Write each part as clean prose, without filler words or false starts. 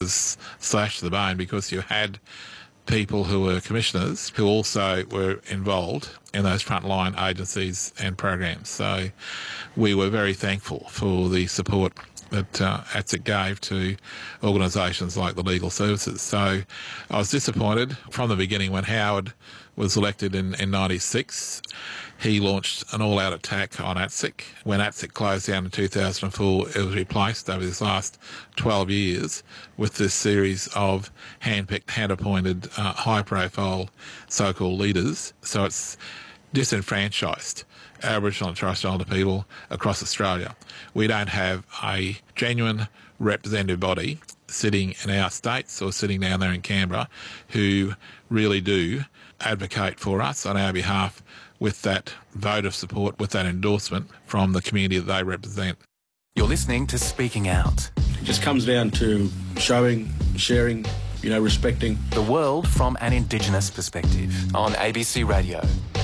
was slashed to the bone because you had people who were commissioners who also were involved in those frontline agencies and programs. So we were very thankful for the support that ATSIC gave to organisations like the Legal Services. So I was disappointed from the beginning when Howard was elected in 96. He launched an all-out attack on ATSIC. When ATSIC closed down in 2004, it was replaced over this last 12 years with this series of hand-picked, hand-appointed, high-profile so-called leaders. So it's disenfranchised Aboriginal and Torres Strait Islander people across Australia. We don't have a genuine representative body sitting in our states or sitting down there in Canberra who really do advocate for us on our behalf with that vote of support, with that endorsement from the community that they represent. You're listening to Speaking Out. It just comes down to showing, sharing, respecting. The world from an Indigenous perspective on ABC Radio.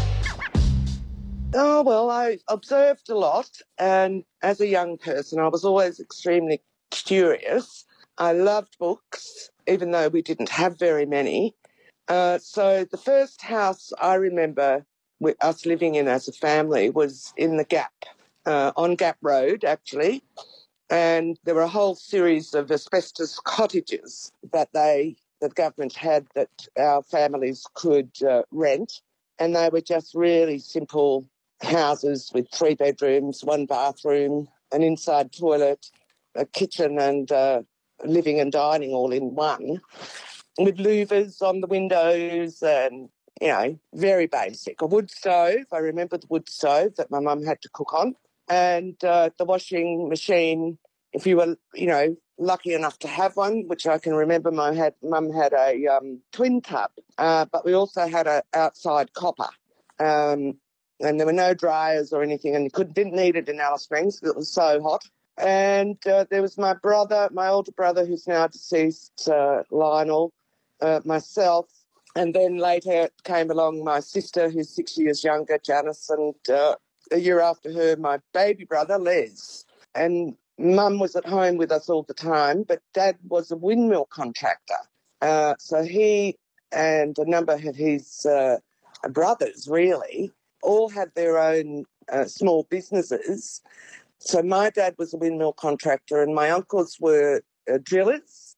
Oh, well, I observed a lot, and as a young person, I was always extremely curious. I loved books, even though we didn't have very many. So the first house I remember with us living in as a family was in the Gap, on Gap Road, actually. And there were a whole series of asbestos cottages that the government had that our families could rent. And they were just really simple houses with 3 bedrooms, 1 bathroom, an inside toilet, a kitchen and living and dining all in one, with louvers on the windows and, very basic. A wood stove, I remember the wood stove that my mum had to cook on, and the washing machine, if you were, lucky enough to have one, which I can remember mum had a twin tub, but we also had an outside copper. And there were no dryers or anything, and you didn't need it in Alice Springs because it was so hot. And there was my older brother, who's now deceased, Lionel, myself, and then later came along my sister, who's 6 years younger, Janice, and a year after her, my baby brother, Les. And Mum was at home with us all the time, but Dad was a windmill contractor. So he and a number of his brothers, really, all had their own small businesses. So my dad was a windmill contractor and my uncles were drillers,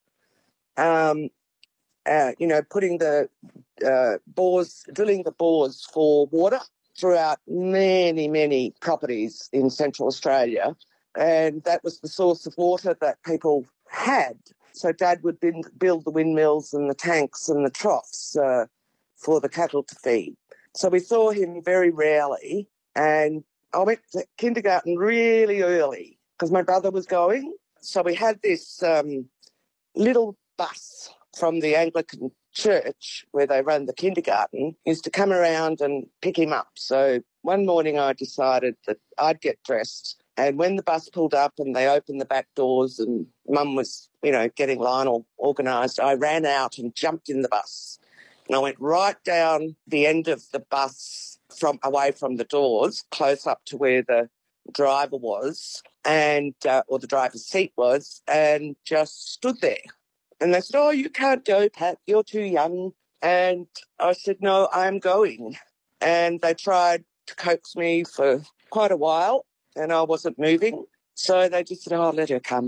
putting the drilling the bores for water throughout many, many properties in Central Australia. And that was the source of water that people had. So Dad would build the windmills and the tanks and the troughs for the cattle to feed. So we saw him very rarely, and I went to kindergarten really early because my brother was going. So we had this little bus from the Anglican church where they run the kindergarten, used to come around and pick him up. So one morning I decided that I'd get dressed, and when the bus pulled up and they opened the back doors and Mum was, getting Lionel organised, I ran out and jumped in the bus. And I went right down the end of the bus away from the doors, close up to where the driver was or the driver's seat was, and just stood there. And they said, "Oh, you can't go, Pat, you're too young." And I said, "No, I'm going." And they tried to coax me for quite a while and I wasn't moving. So they just said, "Oh, let her come."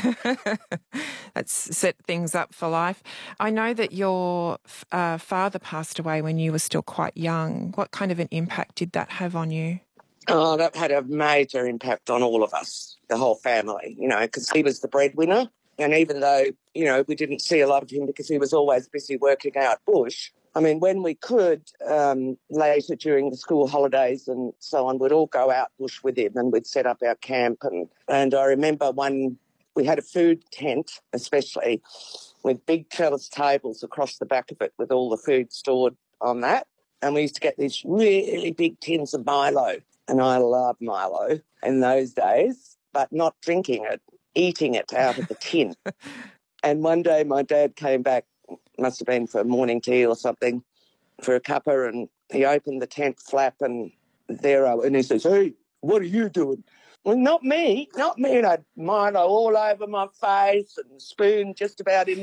That's set things up for life. I know that your father passed away when you were still quite young. What kind of an impact did that have on you? Oh, that had a major impact on all of us, the whole family, because he was the breadwinner. And even though, we didn't see a lot of him because he was always busy working out bush, I mean, when we could, later during the school holidays and so on, we'd all go out bush with him and we'd set up our camp. And I remember we had a food tent, especially, with big trellis tables across the back of it with all the food stored on that. And we used to get these really big tins of Milo. And I loved Milo in those days, but not drinking it, eating it out of the tin. And one day my dad came back, must have been for morning tea or something, for a cuppa, and he opened the tent flap and and he says, "Hey, what are you doing?" Well, not me. And I had Milo all over my face and the spoon just about in